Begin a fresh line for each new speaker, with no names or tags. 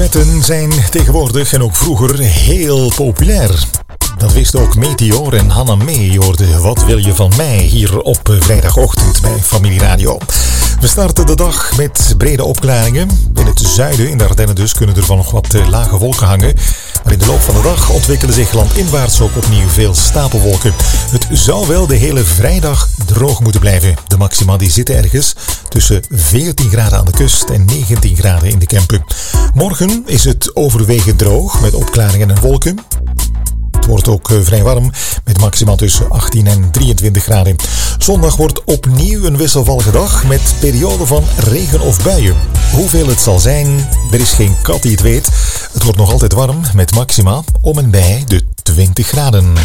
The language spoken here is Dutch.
wetten zijn tegenwoordig en ook vroeger heel populair. Dat wist ook Meteor en Hanna Mee. Hoorde Wat wil je van mij hier op vrijdagochtend bij Familie Radio. We starten de dag met brede opklaringen. In het zuiden, in de Ardennen dus, kunnen er van nog wat lage wolken hangen. Maar in de loop van de dag ontwikkelen zich landinwaarts ook opnieuw veel stapelwolken. Het zou wel de hele vrijdag droog moeten blijven. De maxima die zitten ergens tussen 14 graden aan de kust en 19 graden in de Kempen. Morgen is het overwegend droog met opklaringen en wolken. Het wordt ook vrij warm met maxima tussen 18 en 23 graden. Zondag wordt opnieuw een wisselvallige dag met perioden van regen of buien. Hoeveel het zal zijn, er is geen kat die het weet. Het wordt nog altijd warm met maxima om en bij de 20 graden.